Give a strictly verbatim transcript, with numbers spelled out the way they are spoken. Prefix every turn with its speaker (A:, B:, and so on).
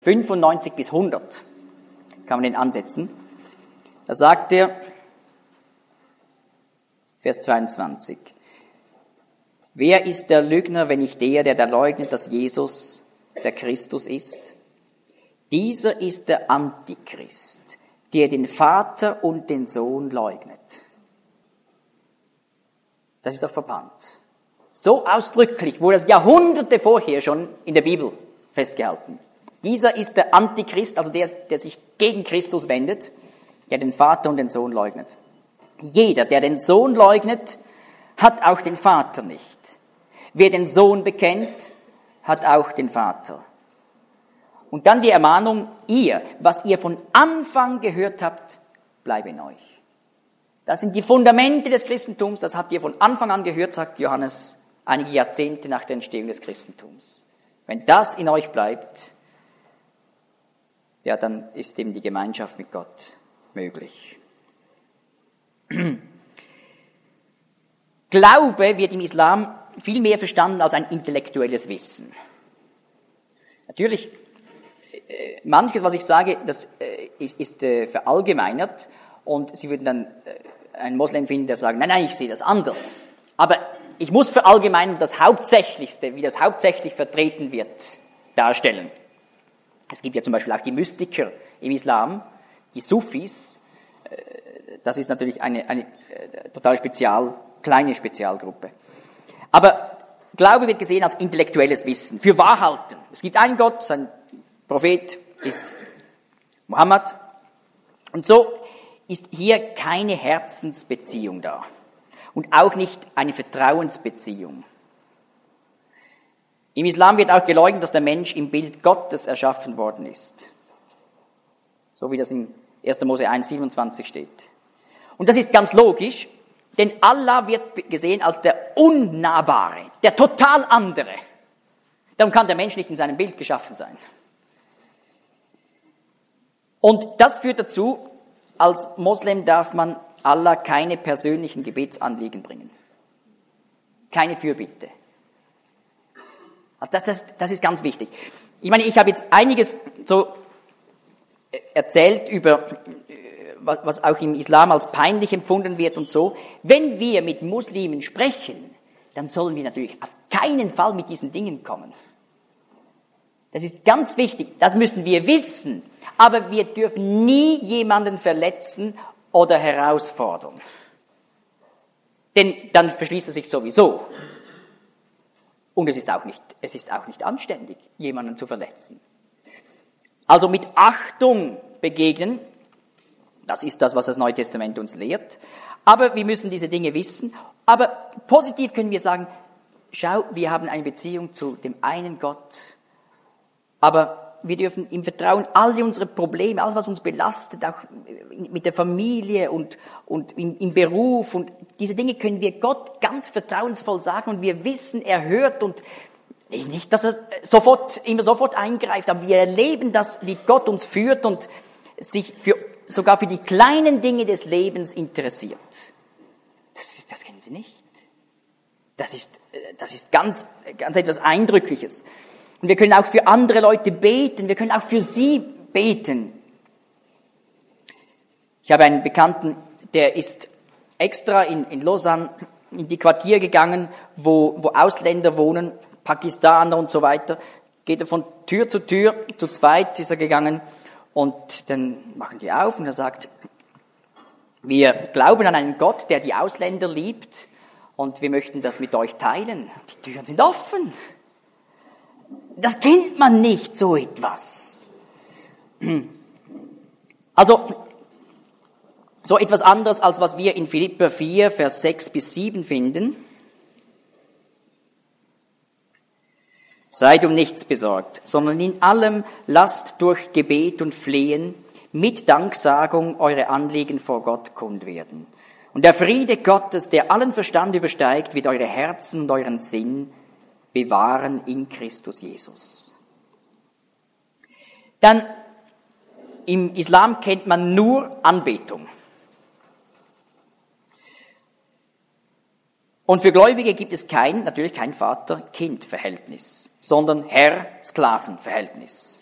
A: fünfundneunzig bis hundert kann man den ansetzen. Da sagt er, Vers zweiundzwanzig, wer ist der Lügner, wenn nicht der, der da leugnet, dass Jesus der Christus ist? Dieser ist der Antichrist, der den Vater und den Sohn leugnet. Das ist doch verbannt. So ausdrücklich wurde das Jahrhunderte vorher schon in der Bibel festgehalten. Dieser ist der Antichrist, also der, der sich gegen Christus wendet, der den Vater und den Sohn leugnet. Jeder, der den Sohn leugnet, hat auch den Vater nicht. Wer den Sohn bekennt, hat auch den Vater. Und dann die Ermahnung, ihr, was ihr von Anfang gehört habt, bleibe in euch. Das sind die Fundamente des Christentums, das habt ihr von Anfang an gehört, sagt Johannes, einige Jahrzehnte nach der Entstehung des Christentums. Wenn das in euch bleibt, ja, dann ist eben die Gemeinschaft mit Gott möglich. Glaube wird im Islam viel mehr verstanden als ein intellektuelles Wissen. Natürlich, manches, was ich sage, das ist, ist verallgemeinert und Sie würden dann einen Moslem finden, der sagt, nein, nein, ich sehe das anders. Aber ich muss verallgemeinern das Hauptsächlichste, wie das hauptsächlich vertreten wird, darstellen. Es gibt ja zum Beispiel auch die Mystiker im Islam, die Sufis. Das ist natürlich eine, eine total spezial, kleine Spezialgruppe. Aber Glaube wird gesehen als intellektuelles Wissen, für Wahrhalten. Es gibt einen Gott, sein Prophet ist Mohammed. Und so ist hier keine Herzensbeziehung da. Und auch nicht eine Vertrauensbeziehung. Im Islam wird auch geleugnet, dass der Mensch im Bild Gottes erschaffen worden ist. So wie das in erster Mose eins siebenundzwanzig steht. Und das ist ganz logisch, denn Allah wird gesehen als der Unnahbare, der total andere. Darum kann der Mensch nicht in seinem Bild geschaffen sein. Und das führt dazu, als Moslem darf man Allah keine persönlichen Gebetsanliegen bringen. Keine Fürbitte. Also das, das, das ist ganz wichtig. Ich meine, ich habe jetzt einiges so erzählt über, was auch im Islam als peinlich empfunden wird und so. Wenn wir mit Muslimen sprechen, dann sollen wir natürlich auf keinen Fall mit diesen Dingen kommen. Das ist ganz wichtig, das müssen wir wissen. Aber wir dürfen nie jemanden verletzen oder herausfordern. Denn dann verschließt er sich sowieso. Und es ist auch nicht, es ist auch nicht anständig, jemanden zu verletzen. Also mit Achtung begegnen, das ist das, was das Neue Testament uns lehrt. Aber wir müssen diese Dinge wissen. Aber positiv können wir sagen, schau, wir haben eine Beziehung zu dem einen Gott. Aber wir dürfen im Vertrauen alle unsere Probleme, alles was uns belastet, auch mit der Familie und, und im, im Beruf und diese Dinge können wir Gott ganz vertrauensvoll sagen und wir wissen, er hört und nicht, dass er sofort, immer sofort eingreift, aber wir erleben das, wie Gott uns führt und sich für, sogar für die kleinen Dinge des Lebens interessiert. Das, das kennen Sie nicht. Das ist, das ist ganz, ganz etwas Eindrückliches. Und wir können auch für andere Leute beten, wir können auch für sie beten. Ich habe einen Bekannten, der ist extra in, in Lausanne in die Quartiere gegangen, wo, wo Ausländer wohnen, Pakistaner und so weiter. Geht er von Tür zu Tür, zu zweit ist er gegangen und dann machen die auf und er sagt, wir glauben an einen Gott, der die Ausländer liebt und wir möchten das mit euch teilen. Die Türen sind offen. Das kennt man nicht, so etwas. Also, so etwas anderes, als was wir in Philipper vier, Vers sechs bis sieben finden. Seid um nichts besorgt, sondern in allem lasst durch Gebet und Flehen mit Danksagung eure Anliegen vor Gott kund werden. Und der Friede Gottes, der allen Verstand übersteigt, wird eure Herzen und euren Sinn bewahren in Christus Jesus. Dann, im Islam kennt man nur Anbetung. Und für Gläubige gibt es kein, natürlich kein Vater-Kind-Verhältnis, sondern Herr-Sklaven-Verhältnis.